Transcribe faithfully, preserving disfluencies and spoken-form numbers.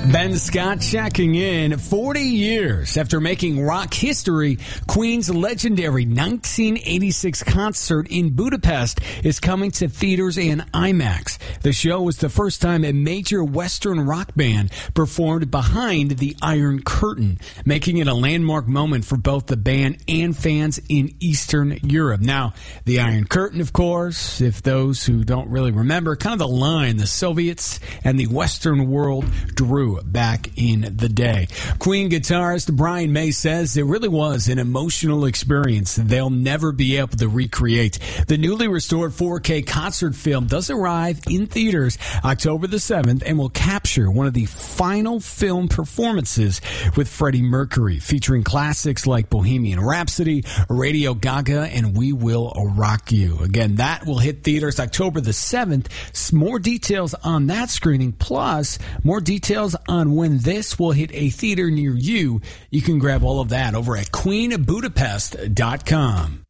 Ben Scott checking in. forty years after making rock history, Queen's legendary nineteen eighty-six concert in Budapest is coming to theaters and IMAX. The show was the first time a major Western rock band performed behind the Iron Curtain, making it a landmark moment for both the band and fans in Eastern Europe. Now, the Iron Curtain, of course, if those who don't really remember, kind of the line the Soviets and the Western world drew back in the day. Queen guitarist Brian May says it really was an emotional experience they'll never be able to recreate. The newly restored four K concert film does arrive in theaters October the seventh and will capture one of the final film performances with Freddie Mercury, featuring classics like Bohemian Rhapsody, Radio Gaga, and We Will Rock You. Again, that will hit theaters October the seventh. More details on that screening, plus more details on when this will hit a theater near you. You can grab all of that over at queen budapest dot com.